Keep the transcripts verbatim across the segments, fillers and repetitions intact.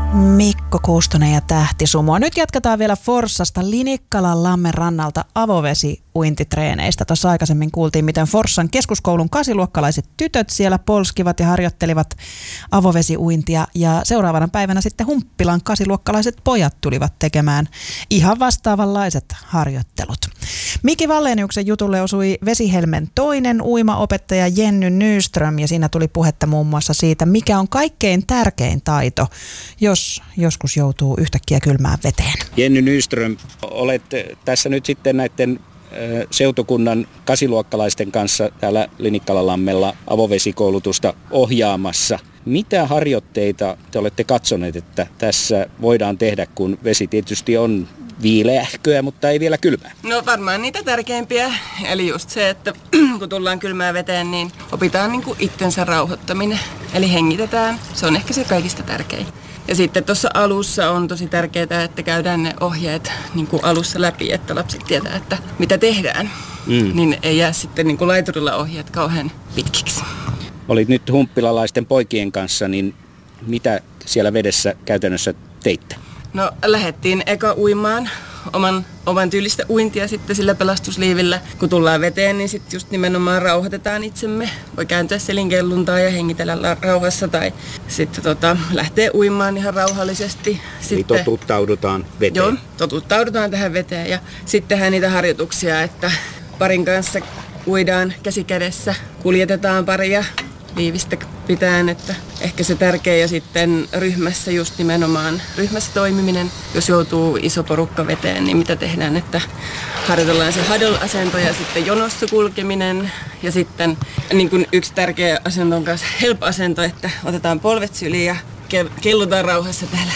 Mikko Kuustonen ja Tähti Sumo. Nyt jatketaan vielä Forssasta Linikkalan lammen rannalta avovesi-uintitreeneistä. Tuossa aikaisemmin kuultiin, miten Forssan keskuskoulun kasiluokkalaiset tytöt siellä polskivat ja harjoittelivat avovesiuintia. Ja seuraavana päivänä sitten Humppilan kasiluokkalaiset pojat tulivat tekemään ihan vastaavanlaiset harjoittelut. Miki Walleniuksen jutulle osui Vesihelmen toinen uimaopettaja Jenny Nyström, ja siinä tuli puhetta muun muassa siitä, mikä on kaikkein tärkein taito, jos joskus joutuu yhtäkkiä kylmään veteen. Jenny Nyström, olet tässä nyt sitten näiden seutukunnan kasiluokkalaisten kanssa täällä Linikkala-lammella avovesikoulutusta ohjaamassa. Mitä harjoitteita te olette katsoneet, että tässä voidaan tehdä, kun vesi tietysti on viileähköä, mutta ei vielä kylmää? No varmaan niitä tärkeimpiä. Eli just se, että kun tullaan kylmään veteen, niin opitaan niin kuin itsensä rauhoittaminen. Eli hengitetään. Se on ehkä se kaikista tärkein. Ja sitten tuossa alussa on tosi tärkeää, että käydään ne ohjeet niin kuin alussa läpi, että lapset tietää, että mitä tehdään. Mm. Niin ei jää sitten niin kuin laiturilla ohjeet kauhean pitkiksi. Olit nyt humppilalaisten poikien kanssa, niin mitä siellä vedessä käytännössä teitte? No lähdettiin eka uimaan oman, oman tyylistä uintia sitten sillä pelastusliivillä. Kun tullaan veteen, niin sitten just nimenomaan rauhoitetaan itsemme. Voi kääntyä selinkelluntaa ja hengitellä rauhassa tai sitten tota, lähtee uimaan ihan rauhallisesti. Eli sitten, totuttaudutaan veteen. Joo, totuttaudutaan tähän veteen ja sitten tehdään niitä harjoituksia, että parin kanssa uidaan käsi kädessä, kuljetetaan paria liivistä pitäen, että ehkä se tärkeä ja sitten ryhmässä just nimenomaan ryhmässä toimiminen, jos joutuu iso porukka veteen, niin mitä tehdään, että harjoitellaan se huddle-asento ja sitten jonossa kulkeminen ja sitten niin kuin yksi tärkeä asento on myös help-asento, että otetaan polvet syliin ja kellutaan rauhassa täällä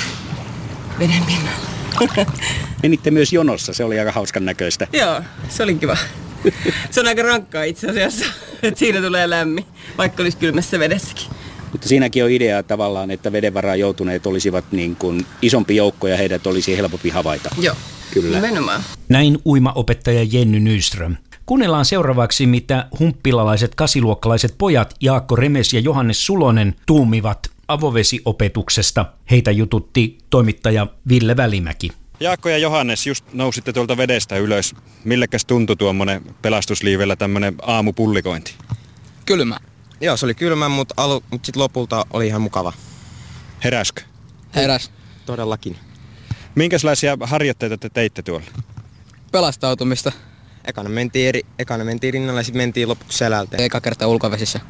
veden pinnalla. Menitte myös jonossa, se oli aika hauskan näköistä. Joo, se oli kiva. Se on aika rankkaa itse asiassa, että siinä tulee lämmin, vaikka olisi kylmässä vedessäkin. Mutta siinäkin on idea tavallaan, että veden varaan joutuneet olisivat niin kuin isompi joukko ja heidät olisi helpompi havaita. Joo, kyllä. Nimenomaan. Näin uimaopettaja Jenny Nyström. Kuunnellaan seuraavaksi, mitä humppilalaiset kasiluokkalaiset pojat Jaakko Remes ja Johannes Sulonen tuumivat avovesiopetuksesta. Heitä jututti toimittaja Ville Välimäki. Jaakko ja Johannes, just nousitte tuolta vedestä ylös. Millekäs tuntui tuommoinen pelastusliivellä tämmöinen aamupullikointi? Kylmä. Joo, se oli kylmä, mutta, alu, mutta sitten lopulta oli ihan mukava. Heräskö? Heräs. Todellakin. Minkälaisia harjoitteita te teitte tuolla? Pelastautumista. Ekana mentiin, eri, ekana mentiin rinnalla ja sitten mentiin lopuksi selältä. Eka kertaa ulkovesissä.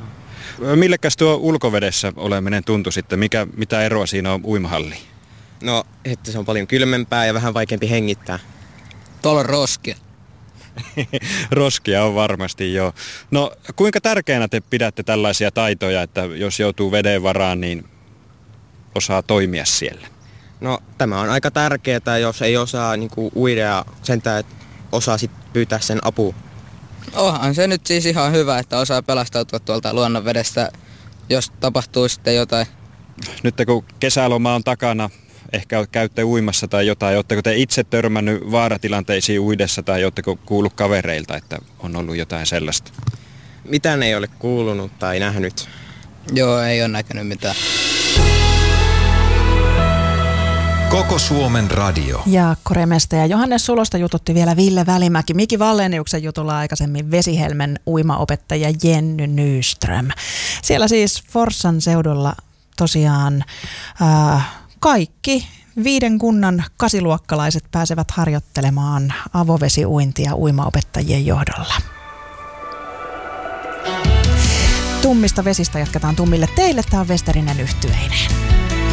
Millekäs tuo ulkovedessä oleminen tuntui sitten? Mikä, mitä eroa siinä on uimahalliin? No, että se on paljon kylmempää ja vähän vaikeampi hengittää. Tuolla on roskia. Roskia on varmasti, joo. No, kuinka tärkeänä te pidätte tällaisia taitoja, että jos joutuu veden varaan, niin osaa toimia siellä? No, tämä on aika tärkeää, jos ei osaa niin kuin uida ja sentään, että osaa sit pyytää sen apua. Onhan se nyt siis ihan hyvä, että osaa pelastautua tuolta luonnonvedestä, jos tapahtuu sitten jotain. Nyt kun kesäloma on takana, ehkä käytte uimassa tai jotain, oletteko te itse törmännyt vaaratilanteisiin uidessa tai oletteko kuullut kavereilta, että on ollut jotain sellaista? Mitään ei ole kuulunut tai nähnyt. Joo, ei ole näkynyt mitään. Koko Suomen radio. Jaakko Remestä ja Johannes Sulosta jututti vielä Ville Välimäki. Miki Walleniuksen jutulla aikaisemmin Vesihelmen uimaopettaja Jenny Nyström. Siellä siis Forssan seudulla tosiaan äh, kaikki viiden kunnan kasiluokkalaiset pääsevät harjoittelemaan avovesiuintia uimaopettajien johdolla. Tummista vesistä jatketaan tummille teille. Tämä on Westerinen yhtyeinen.